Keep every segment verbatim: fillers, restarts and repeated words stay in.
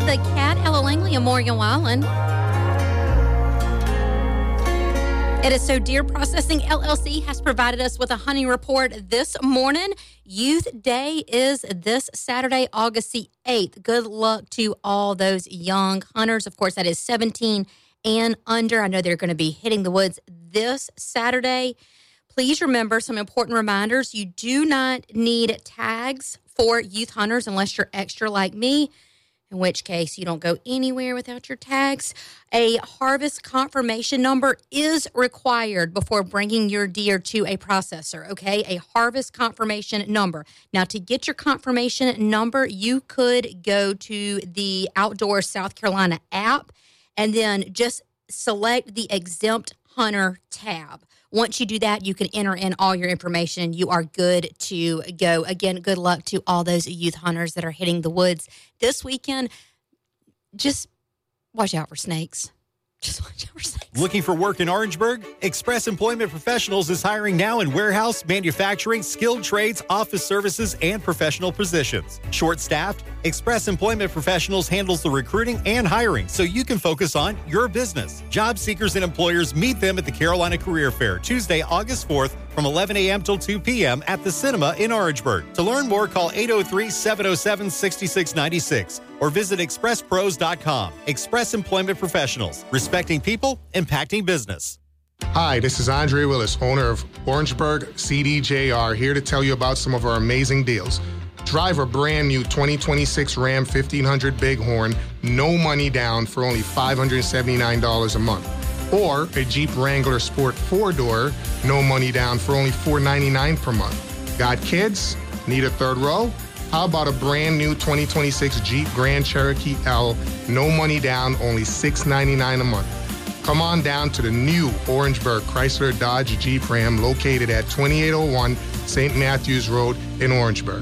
the Cat Ella Langley Memorial Island. It is so Deer Processing L L C has provided us with a hunting report this morning. Youth Day is this Saturday, August the eighth. Good luck to all those young hunters. Of course, that is seventeen and under. I know they're going to be hitting the woods this Saturday. Please remember some important reminders. You do not need tags for youth hunters unless you're extra like me, in which case you don't go anywhere without your tags. A harvest confirmation number is required before bringing your deer to a processor, okay? A harvest confirmation number. Now, to get your confirmation number, you could go to the Outdoor South Carolina app and then just select the Exempt Hunter tab. Once you do that, you can enter in all your information. You are good to go. Again, good luck to all those youth hunters that are hitting the woods this weekend. Just watch out for snakes. Just watch out for snakes. Looking for work in Orangeburg? Express Employment Professionals is hiring now in warehouse, manufacturing, skilled trades, office services, and professional positions. Short-staffed, Express Employment Professionals handles the recruiting and hiring so you can focus on your business. Job seekers and employers meet them at the Carolina Career Fair, Tuesday, August fourth, from eleven a.m. till two p.m. at the Cinema in Orangeburg. To learn more, call eight oh three, seven oh seven, six six nine six or visit express pros dot com. Express Employment Professionals, respecting people, impacting business. Hi, this is Andre Willis, owner of Orangeburg C D J R, here to tell you about some of our amazing deals. Drive a brand new twenty twenty-six Ram fifteen hundred Bighorn, no money down for only five hundred seventy-nine dollars a month. Or a Jeep Wrangler Sport four-door, no money down for only four hundred ninety-nine dollars per month. Got kids? Need a third row? How about a brand new twenty twenty-six Jeep Grand Cherokee L, no money down, only six hundred ninety-nine dollars a month. Come on down to the new Orangeburg Chrysler Dodge Jeep Ram located at twenty-eight oh one Saint Matthews Road in Orangeburg.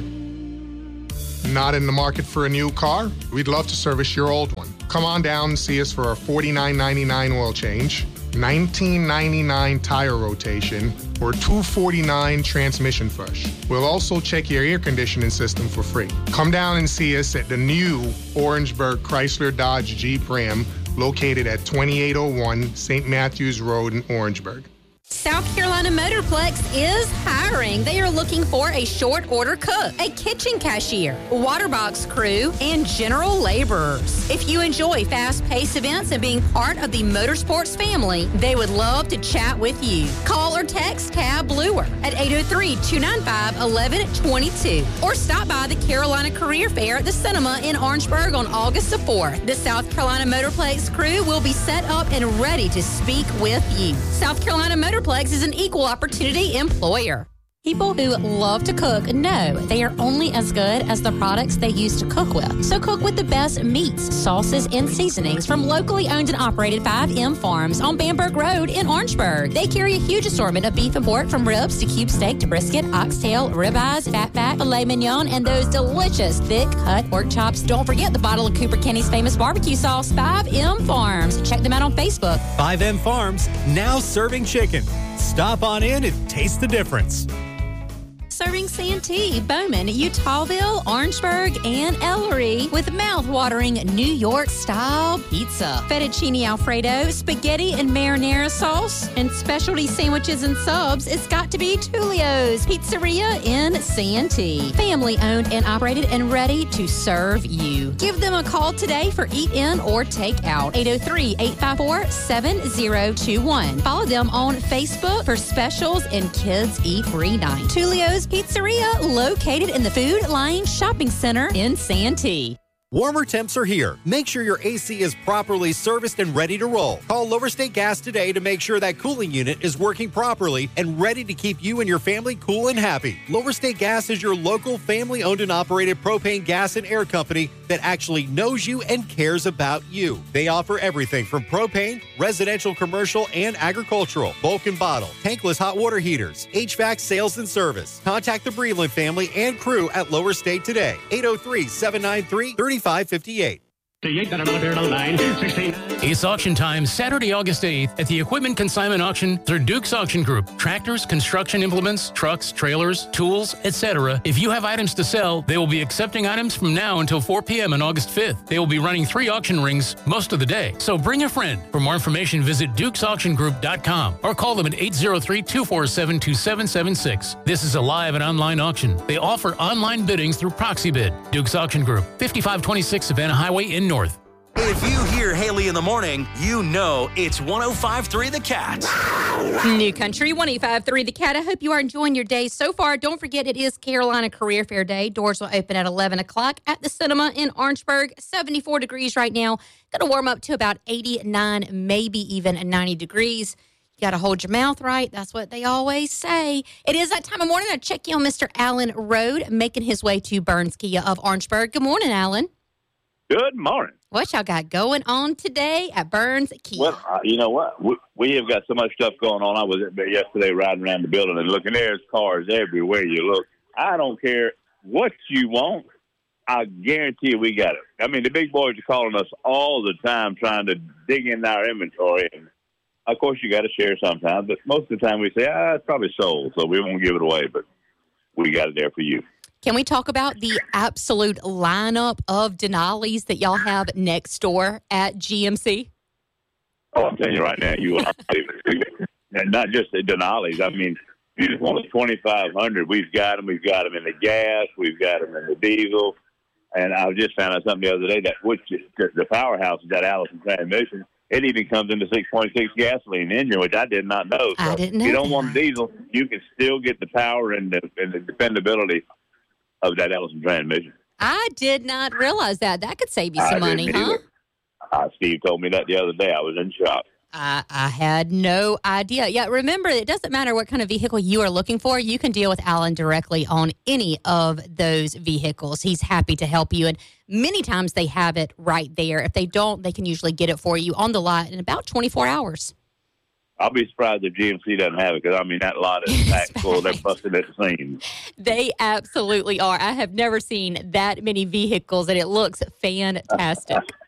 Not in the market for a new car? We'd love to service your old one. Come on down and see us for our forty-nine ninety-nine oil change, nineteen ninety-nine tire rotation, or two forty-nine transmission fresh. We'll also check your air conditioning system for free. Come down and see us at the new Orangeburg Chrysler Dodge Jeep Ram located at twenty-eight oh one Saint Matthews Road in Orangeburg. South Carolina Motorplex is hiring. They are looking for a short order cook, a kitchen cashier, water box crew, and general laborers. If you enjoy fast-paced events and being part of the motorsports family, they would love to chat with you. Call or text Tab Bluer at eight oh three, two nine five, one one two two or stop by the Carolina Career Fair at the Cinema in Orangeburg on August the fourth. The South Carolina Motorplex crew will be set up and ready to speak with you. South Carolina Motorplex is an equal opportunity employer. People who love to cook know they are only as good as the products they use to cook with. So cook with the best meats, sauces, and seasonings from locally owned and operated five M Farms on Bamberg Road in Orangeburg. They carry a huge assortment of beef and pork, from ribs to cube steak to brisket, oxtail, ribeyes, fatback, filet mignon, and those delicious thick-cut pork chops. Don't forget the bottle of Cooper Kenny's famous barbecue sauce, five M Farms. Check them out on Facebook. five M Farms, now serving chicken. Stop on in and taste the difference. Serving Santee, Bowman, Utahville, Orangeburg, and Ellery with mouth-watering New York-style pizza. Fettuccine Alfredo, spaghetti and marinara sauce, and specialty sandwiches and subs. It's got to be Tulio's Pizzeria in Santee. Family-owned and operated and ready to serve you. Give them a call today for eat-in or take-out. eight oh three, eight five four, seven oh two one. Follow them on Facebook for specials and Kids Eat Free Night. Tulio's Pizzeria, located in the Food Line Shopping Center in Santee. Warmer temps are here. Make sure your A C is properly serviced and ready to roll. Call Lower State Gas today to make sure that cooling unit is working properly and ready to keep you and your family cool and happy. Lower State Gas is your local family-owned and operated propane gas and air company that actually knows you and cares about you. They offer everything from propane, residential, commercial, and agricultural, bulk and bottle, tankless hot water heaters, H V A C sales and service. Contact the Breland family and crew at Lower State today. eight oh three, seven nine three, three five five eight. It's auction time Saturday, August eighth at the Equipment Consignment Auction through Duke's Auction Group. Tractors, construction implements, trucks, trailers, tools, et cetera. If you have items to sell, they will be accepting items from now until four p.m. on August fifth. They will be running three auction rings most of the day. So bring a friend. For more information, visit dukes auction group dot com or call them at eight zero three, two four seven, two seven seven six. This is a live and online auction. They offer online bidding through ProxyBid. Duke's Auction Group, fifty-five twenty-six Savannah Highway in North. If you hear Haley in the morning, you know it's one oh five point three The Cat. New Country, one oh five point three The Cat. I hope you are enjoying your day so far. Don't forget, it is Carolina Career Fair Day. Doors will open at eleven o'clock at the cinema in Orangeburg. seventy-four degrees right now. Going to warm up to about eighty-nine, maybe even ninety degrees. You got to hold your mouth right. That's what they always say. It is that time of morning. I check in on Mister Alan Road, making his way to Burns Kia of Orangeburg. Good morning, Alan. Good morning. What y'all got going on today at Burns Kia? Well, uh, you know what? We, we have got so much stuff going on. I was yesterday riding around the building and looking. There's cars everywhere you look. I don't care what you want. I guarantee you we got it. I mean, the big boys are calling us all the time trying to dig in our inventory. And, of course, you got to share sometimes. But most of the time we say, ah, it's probably sold, so we won't give it away. But we got it there for you. Can we talk about the absolute lineup of Denali's that y'all have next door at G M C? Oh, I'm telling you right now, you will not believe it. And not just the Denali's. I mean, you just want the twenty-five hundred. We've got them. We've got them in the gas. We've got them in the diesel. And I just found out something the other day that which the powerhouse is that Allison transmission. It even comes in the six point six gasoline engine, which I did not know. So I didn't know if you don't that. want a diesel, you can still get the power and the, and the dependability of that Allison transmission. I did not realize that. That could save you I some money, didn't huh? either. Uh, Steve told me that the other day. I was in shock. I, I had no idea. Yeah, remember, it doesn't matter what kind of vehicle you are looking for. You can deal with Alan directly on any of those vehicles. He's happy to help you, and many times they have it right there. If they don't, they can usually get it for you on the lot in about twenty-four hours. I'll be surprised if G M C doesn't have it because, I mean, that lot is packed full. They're busted at the seams. They absolutely are. I have never seen that many vehicles, and it looks fantastic.